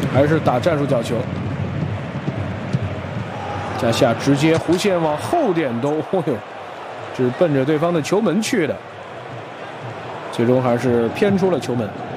还是打战术角球。加西亚直接弧线往后点兜，哦呦，是奔着对方的球门去的，最终还是偏出了球门。